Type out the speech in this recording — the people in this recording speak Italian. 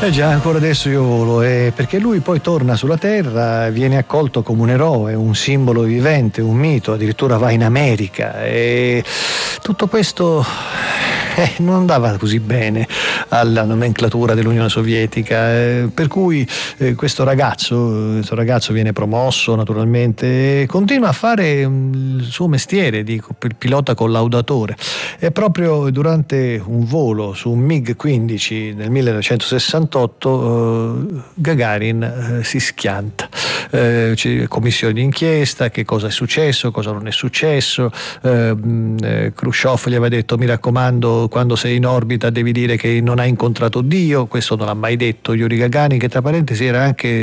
Eh già, ancora adesso io volo, perché lui poi torna sulla Terra, viene accolto come un eroe, un simbolo vivente, un mito, addirittura va in America e tutto questo non andava così bene alla nomenclatura dell'Unione Sovietica, per cui questo ragazzo viene promosso naturalmente e continua a fare il suo mestiere di pilota collaudatore. E proprio durante un volo su un MiG-15 nel 1968 Gagarin si schianta. C'è commissione d'inchiesta, che cosa è successo, cosa non è successo. Khrushchev gli aveva detto: mi raccomando, quando sei in orbita devi dire che non hai incontrato Dio. Questo non l'ha mai detto Yuri Gagarin, che tra parentesi era anche